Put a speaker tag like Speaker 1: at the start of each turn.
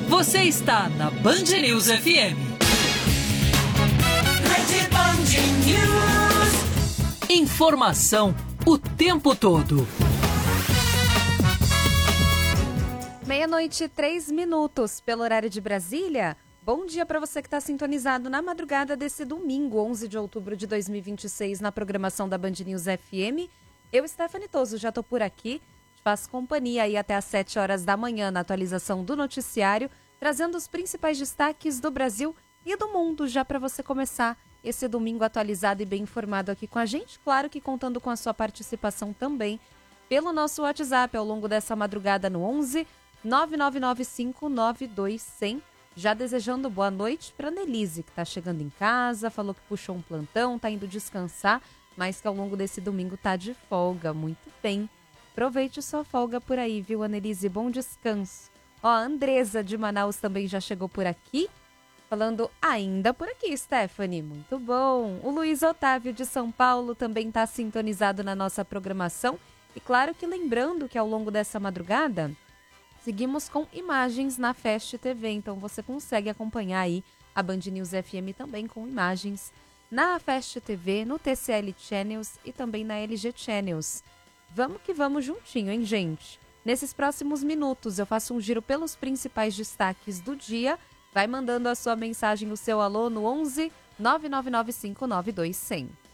Speaker 1: Você está na Band News FM. Rede Band News. Informação o tempo todo.
Speaker 2: 12:03 pelo horário de Brasília. Bom dia para você que está sintonizado na madrugada desse domingo, 11 de outubro de 2026, na programação da Band News FM. Eu, Stephanie Toso, já estou por aqui, te faço companhia aí até às 7 horas da manhã na atualização do noticiário, trazendo os principais destaques do Brasil e do mundo, já para você começar esse domingo atualizado e bem informado aqui com a gente. Claro que contando com a sua participação também pelo nosso WhatsApp ao longo dessa madrugada no 11 999592100. Já desejando boa noite para Nelise, que está chegando em casa, falou que puxou um plantão, está indo descansar, mas que ao longo desse domingo está de folga. Muito bem. Aproveite sua folga por aí, viu, Annelise? Bom descanso. Ó, a Andresa de Manaus também já chegou por aqui, falando ainda por aqui, Stephanie. Muito bom. O Luiz Otávio de São Paulo também está sintonizado na nossa programação. E claro que lembrando que ao longo dessa madrugada seguimos com imagens na Fast TV, então você consegue acompanhar aí a Band News FM também com imagens na Fast TV, no TCL Channels e também na LG Channels. Vamos que vamos juntinho, hein, gente? Nesses próximos minutos eu faço um giro pelos principais destaques do dia. Vai mandando a sua mensagem, o seu alô no 11 999592100.